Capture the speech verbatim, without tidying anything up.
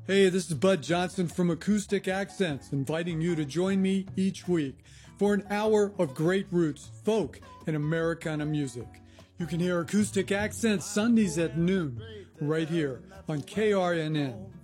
Hey, this is Bud Johnson from Acoustic Accents, inviting you to join me each week for an hour of great roots, folk, and Americana music. You can hear Acoustic Accents Sundays at noon, right here on K R N N.